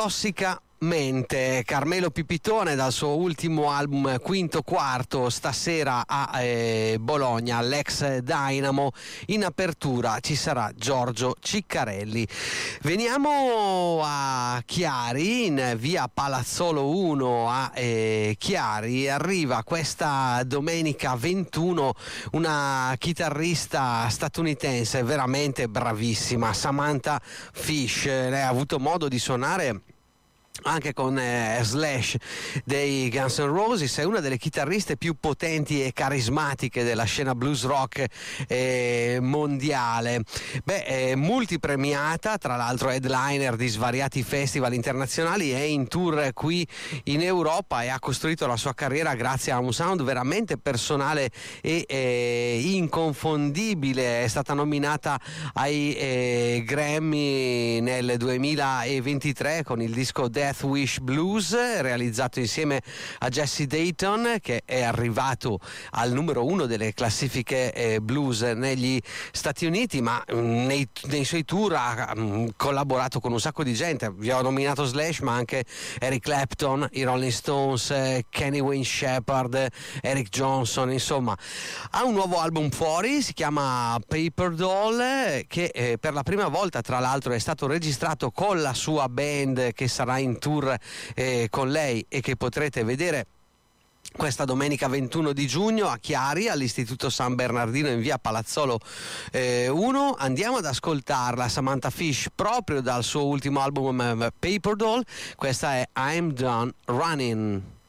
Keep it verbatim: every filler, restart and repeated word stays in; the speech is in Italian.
Tossicamente, Carmelo Pipitone dal suo ultimo album Quinto Quarto, stasera a eh, Bologna all'ex Dynamo. In apertura ci sarà Giorgio Ciccarelli. Veniamo a Chiari, in via Palazzolo uno a eh, Chiari. Arriva questa domenica ventuno una chitarrista statunitense veramente bravissima, Samantha Fish. Lei ha avuto modo di suonare anche con eh, Slash dei Guns N' Roses. È una delle chitarriste più potenti e carismatiche della scena blues rock eh, mondiale. Beh, è multipremiata, tra l'altro headliner di svariati festival internazionali, è in tour qui in Europa e ha costruito la sua carriera grazie a un sound veramente personale e eh, inconfondibile. È stata nominata ai eh, Grammy nel duemilaventitré con il disco Death Wish Blues, realizzato insieme a Jesse Dayton, che è arrivato al numero uno delle classifiche eh, blues negli Stati Uniti, ma mh, nei, nei suoi tour ha mh, collaborato con un sacco di gente. Vi ho nominato Slash, ma anche Eric Clapton, i Rolling Stones, eh, Kenny Wayne Shepherd, Eric Johnson. Insomma, ha un nuovo album fuori, si chiama Paper Doll, eh, che eh, per la prima volta tra l'altro è stato registrato con la sua band, che sarà in tour eh, con lei e che potrete vedere questa domenica ventuno di giugno a Chiari all'Istituto San Bernardino in via Palazzolo eh, uno. Andiamo ad ascoltarla, Samantha Fish, proprio dal suo ultimo album Paper Doll. Questa è I'm Done Running.